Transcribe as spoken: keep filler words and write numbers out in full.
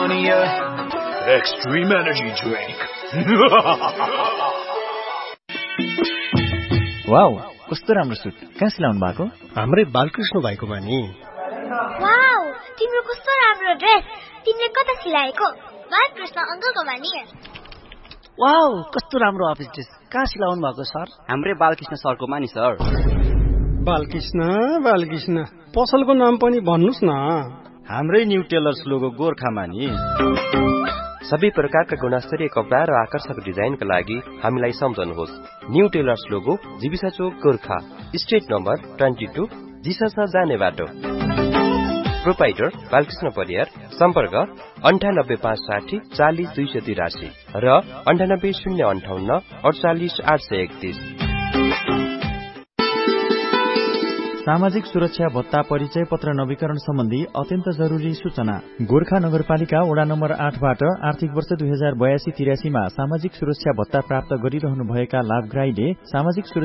Patagonia Extreme Energy Drink. Wow, कस्तो राम्रो suit. कहाँ सिलाउनु भएको? हाम्रै बालकृष्ण भाइकोमा नि। वाउ, तिम्रो कस्तो राम्रो ड्रेस। तिमीले कता सिलाएको? बालकृष्ण अंकलकोमा नि। वाउ, कस्तो राम्रो अफिस ड्रेस। कहाँ सिलाउनु भएको सर? हाम्रै बालकृष्ण सरकोमा नि सर। बालकृष्ण बालकृष्ण पसलको नाम पनि भन्नुस् न। हाम्रै न्यू टेलर्स लोगो गोर्खामा नि। सबै प्रकारका गुणस्तरीय कपडा र आकर्षक डिजाइनका लागि हामीलाई सम्झनुहोस्। न्यू टेलर्स लोगो जीविसा चोक गोर्खा, स्ट्रिट नम्बर बाइस, जिसासा जाने बाटो। प्रोपाइटर बालकृष्ण परियार। सम्पर्क अन्ठानब्बे पाँच साठी चालिस दुई सय तिरासी र अन्ठानब्बे शून्य अन्ठाउन्न अडचालिस आठ सय एकतीस। सामाजिक सुरक्षा भत्ता परिचय पत्र नवीकरण सम्बन्धी अत्यन्त जरुरी सूचना। गोर्खा नगरपालिका वडा नम्बर आठबाट आर्थिक वर्ष दुई हजार बयासी तिरासीमा सामाजिक सुरक्षा भत्ता प्राप्त गरिरहनु भएका लाभग्राहीले सामाजिक